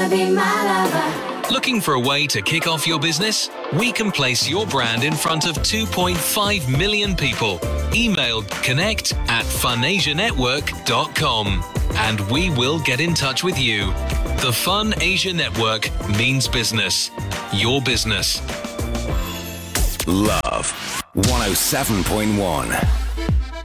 wanna be my lover. Looking for a way to kick off your business? We can place your brand in front of 2.5 million people. Email connect@funasianetwork.com and we will get in touch with you. The Fun Asia Network means business. Your business. Love 107.1.